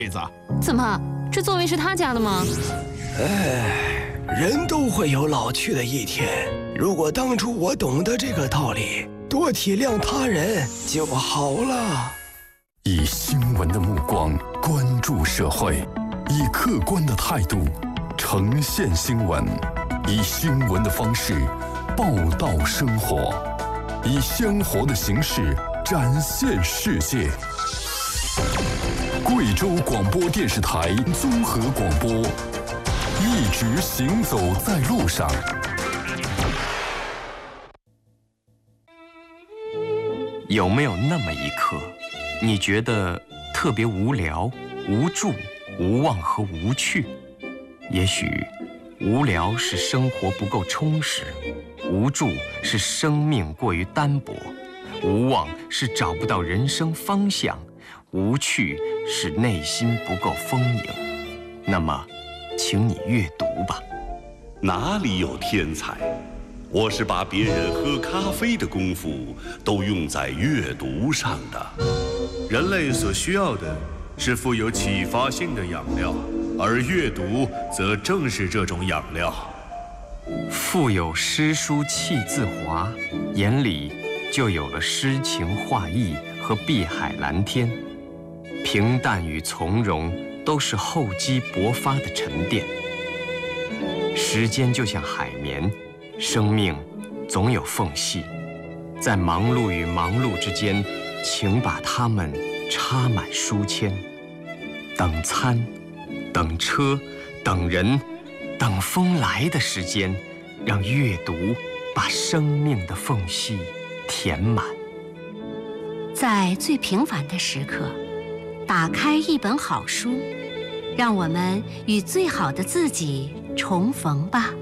子。 怎么，这座位是他家的吗？ 哎，人都会有老去的一天。如果当初我懂得这个道理，多体谅他人就好了。 以新闻的目光关注社会，以客观的态度呈现新闻，以新闻的方式报道生活，以鲜活的形式展现世界。贵州广播电视台综合广播，一直行走在路上。 有没有那么一刻，你觉得特别无聊、无助、无望和无趣？也许无聊是生活不够充实，无助是生命过于单薄，无望是找不到人生方向，无趣是内心不够丰盈。那么，请你阅读吧。 哪里有天才？我是把别人喝咖啡的功夫都用在阅读上的。 人类所需要的是富有启发性的养料，而阅读则正是这种养料。 腹有诗书气自华，眼里就有了诗情画意和碧海蓝天。平淡与从容都是厚积薄发的沉淀。时间就像海绵，生命总有缝隙，在忙碌与忙碌之间，请把它们插满书签。等餐，等车，等人，等风来的时间，让阅读把生命的缝隙填满。 在最平凡的时刻，打开一本好书，让我们与最好的自己重逢吧。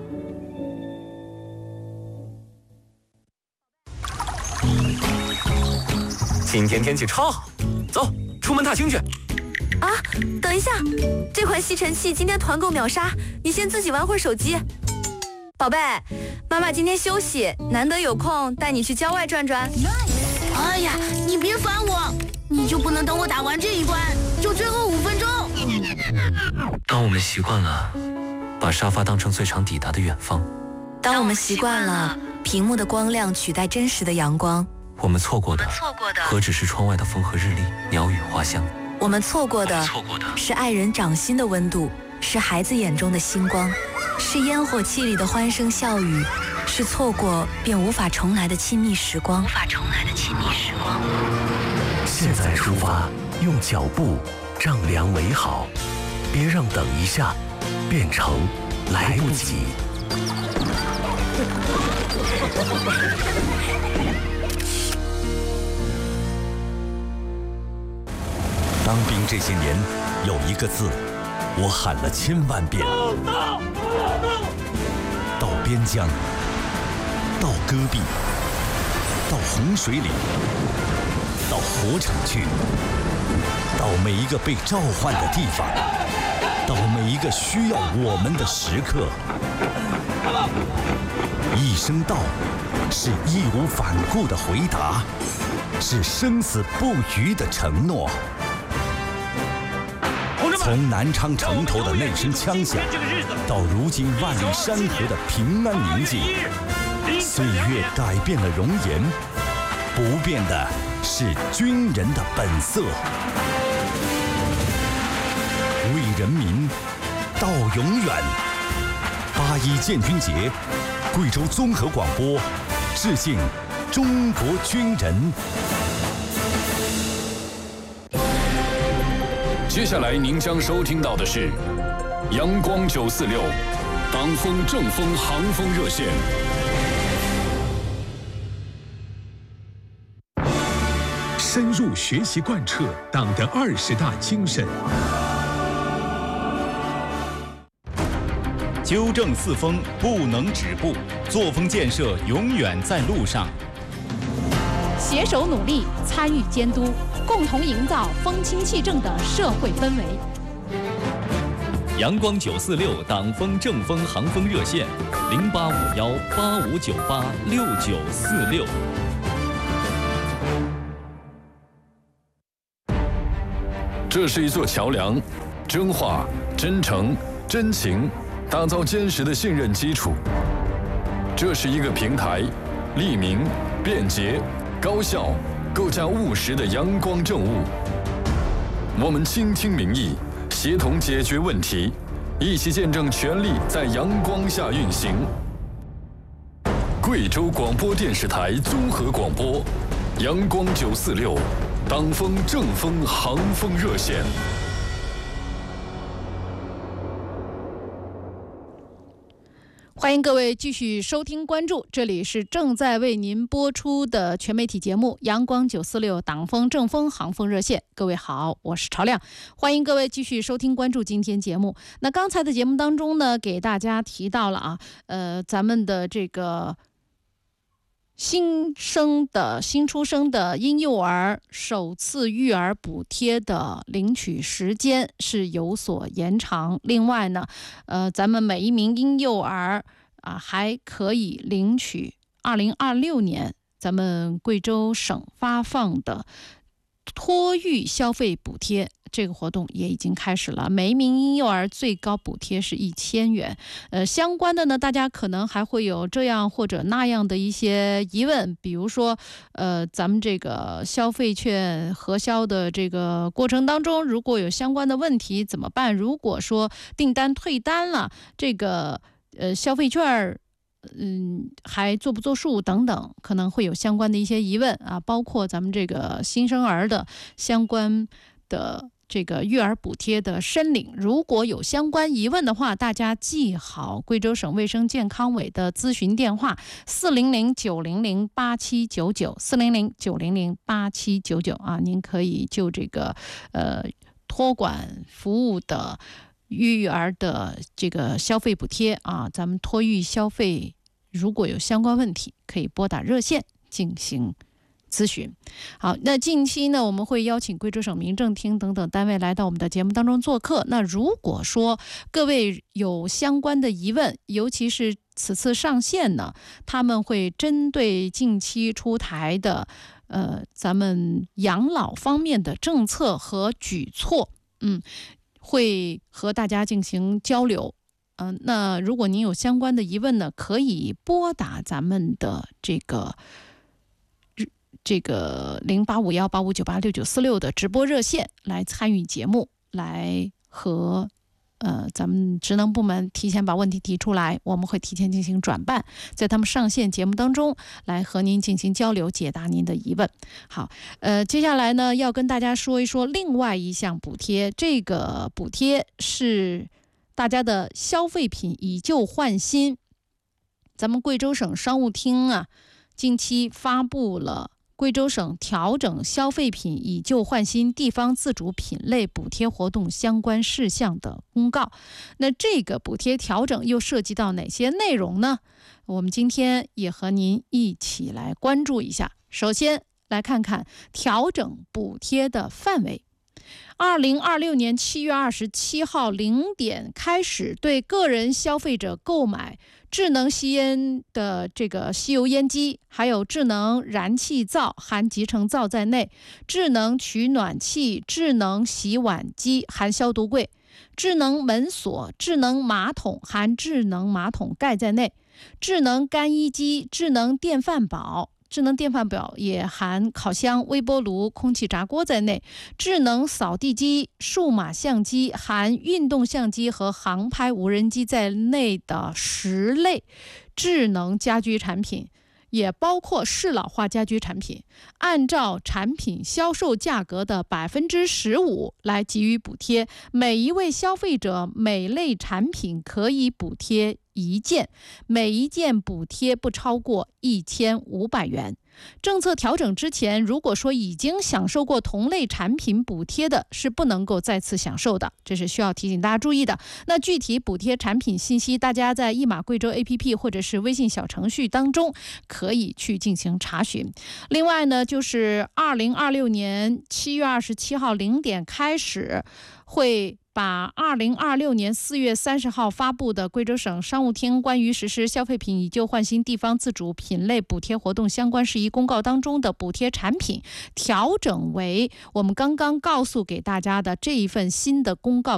今天天气超好，走，出门踏青去。 啊，等一下，这款吸尘器今天团购秒杀，你先自己玩会儿手机。宝贝，妈妈今天休息，难得有空带你去郊外转转。 哎呀，你别烦我，你就不能等我打完这一关，就最后5分钟。 当我们习惯了把沙发当成最长抵达的远方， 当我们习惯了屏幕的光亮取代真实的阳光， 我们错过的何止是窗外的风和日丽、鸟语花香？ 我们错过的是爱人掌心的温度，是孩子眼中的星光，是烟火气里的欢声笑语，是错过便无法重来的亲密时光。 现在出发，用脚步丈量美好，别让等一下变成来不及。当兵这些年，有一个字，我喊了1000万遍。到边疆，到戈壁，到洪水里，到火场去，到每一个被召唤的地方，到每一个需要我们的时刻。一声到，是义无反顾的回答，是生死不渝的承诺。从南昌城头的那声枪响，到如今万里山河的平安宁静，岁月改变了容颜，不变的是军人的本色。为人民到永远。8·1建军节，贵州综合广播致敬中国军人。 接下来您将收听到的是阳光946党风正风航风热线。 深入学习贯彻党的20大精神， 纠正四风不能止步，作风建设永远在路上。 携手努力，参与监督，共同营造风清气正的社会氛围。 阳光946党风正风航风热线：085185986946。 这这是一座桥梁，真话、真诚、真情，打造坚实的信任基础。这是一个平台，利民、便捷、高效，构架务实的阳光政务。我们倾听民意，协同解决问题，一起见证权力在阳光下运行。贵州广播电视台综合广播，阳光946，党风正风航风热线。 欢迎各位继续收听关注，这里是正在为您播出的全媒体节目阳光946党风正风航风热线。各位好，我是朝亮，欢迎各位继续收听关注今天节目。那刚才的节目当中呢，给大家提到了咱们的这个新出生的婴幼儿首次育儿补贴的领取时间是有所延长。另外呢，咱们每一名婴幼儿还可以领取2026年咱们贵州省发放的托育消费补贴。这个活动也已经开始了，每一名婴幼儿最高补贴是1000元。相关的呢，大家可能还会有这样或者那样的一些疑问，比如说，咱们这个消费券核销的这个过程当中，如果有相关的问题怎么办？如果说订单退单了，这个消费券还作不作数等等，可能会有相关的一些疑问啊，包括咱们这个新生儿的相关的这个育儿补贴的申领，如果有相关疑问的话，大家记好贵州省卫生健康委的咨询电话400-900-8799，400-900-8799啊，您可以就这个托管服务的育儿的这个消费补贴啊，咱们托育消费如果有相关问题，可以拨打热线进行咨询。好，那近期呢，我们会邀请贵州省民政厅等等单位来到我们的节目当中做客。那如果说各位有相关的疑问，尤其是此次上线呢，他们会针对近期出台的咱们养老方面的政策和举措，会和大家进行交流。那如果您有相关的疑问呢，可以拨打咱们的这个085185986946的直播热线来参与节目，来和咱们职能部门提前把问题提出来，我们会提前进行转办，在他们上线节目当中来和您进行交流，解答您的疑问。好，接下来呢，要跟大家说一说另外一项补贴，这个补贴是大家的消费品以旧换新。咱们贵州省商务厅近期发布了贵州省调整消费品以旧换新地方自主品类补贴活动相关事项的公告。那这个补贴调整又涉及到哪些内容呢？我们今天也和您一起来关注一下。首先来看看调整补贴的范围。2026年7月27号0点开始，对个人消费者购买智能吸烟的这个吸油烟机，还有智能燃气灶含集成灶在内，智能取暖器、智能洗碗机含消毒柜，智能门锁、智能马桶含智能马桶盖在内，智能干衣机、智能电饭煲，智能电饭煲也含烤箱、微波炉、空气炸锅在内，智能扫地机、数码相机含运动相机和航拍无人机在内的10类智能家居产品，也包括适老化家居产品，按照产品销售价格的15%来给予补贴，每一位消费者每类产品可以补贴1件，每一件补贴不超过1500元。政策调整之前，如果说已经享受过同类产品补贴的，是不能够再次享受的，这是需要提醒大家注意的。那具体补贴产品信息，大家在一马贵州 APP 或者是微信小程序当中可以去进行查询。另外呢，就是2026年7月27号0点开始，会把2026年4月30号发布的贵州省商务厅关于实施消费品以旧换新地方自主品类补贴活动相关事宜公告当中的补贴产品调整为我们刚刚告诉给大家的这一份新的公告